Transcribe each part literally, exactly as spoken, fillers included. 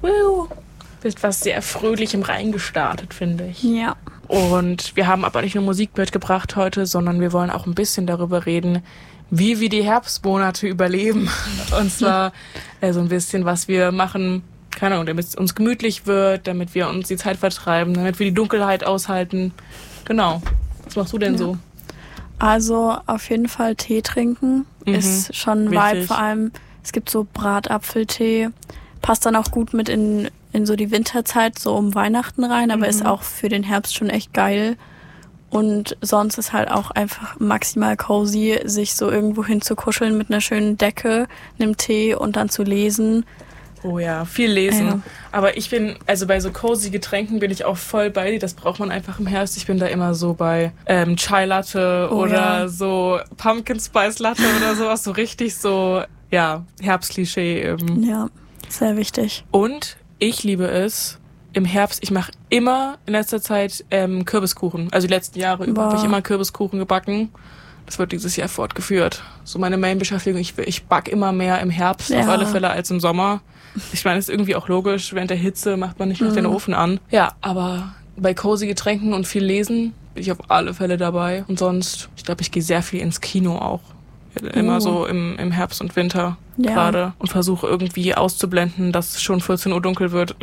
Woo. Bist was sehr Fröhlichem reingestartet, finde ich. Ja. Und wir haben aber nicht nur Musik mitgebracht heute, sondern wir wollen auch ein bisschen darüber reden, wie wir die Herbstmonate überleben. Und zwar äh, so ein bisschen, was wir machen, keine Ahnung, damit es uns gemütlich wird, damit wir uns die Zeit vertreiben, damit wir die Dunkelheit aushalten. Genau. Was machst du denn ja. so? Also auf jeden Fall Tee trinken mhm. ist schon ein Vibe. Vor allem, es gibt so Bratapfeltee. Passt dann auch gut mit in in so die Winterzeit, so um Weihnachten rein, aber mhm. ist auch für den Herbst schon echt geil. Und sonst ist halt auch einfach maximal cozy, sich so irgendwo hinzukuscheln mit einer schönen Decke, einem Tee und dann zu lesen. Oh ja, viel lesen. Ja. Aber ich bin, also bei so cozy Getränken bin ich auch voll bei dir. Das braucht man einfach im Herbst. Ich bin da immer so bei ähm, Chai Latte oh, oder ja. so Pumpkin Spice Latte oder sowas. So richtig so, ja, Herbstklischee eben. Ja, sehr wichtig. Und ich liebe es im Herbst. Ich mache immer in letzter Zeit ähm, Kürbiskuchen. Also die letzten Jahre über habe ich immer Kürbiskuchen gebacken. Das wird dieses Jahr fortgeführt. So meine Main-Beschäftigung. Ich, ich back immer mehr im Herbst, ja. auf alle Fälle, als im Sommer. Ich meine, das ist irgendwie auch logisch. Während der Hitze macht man nicht noch mm. den Ofen an. Ja, aber bei cozy Getränken und viel Lesen bin ich auf alle Fälle dabei. Und sonst, ich glaube, ich gehe sehr viel ins Kino auch. Immer uh. so im, im Herbst und Winter ja. gerade. Und versuche irgendwie auszublenden, dass schon vierzehn Uhr dunkel wird.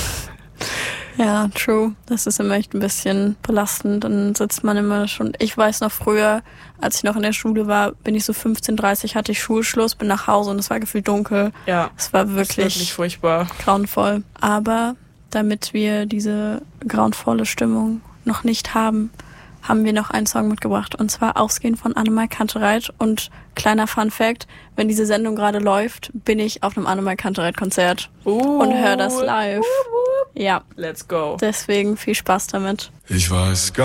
Ja, true. Das ist immer echt ein bisschen belastend. Dann sitzt man immer schon... Ich weiß noch früher, als ich noch in der Schule war, bin ich so fünfzehn Uhr dreißig, hatte ich Schulschluss, bin nach Hause und es war gefühlt dunkel. Ja, es war wirklich, das ist wirklich furchtbar. Grauenvoll. Aber damit wir diese grauenvolle Stimmung noch nicht haben, haben wir noch einen Song mitgebracht. Und zwar Ausgehen von Annemarie Kantereit. Und kleiner Fun-Fact, wenn diese Sendung gerade läuft, bin ich auf einem Annemarie Kantereit-Konzert uh, und höre das live. Uh, uh. Ja. Let's go. Deswegen viel Spaß damit. Ich weiß gar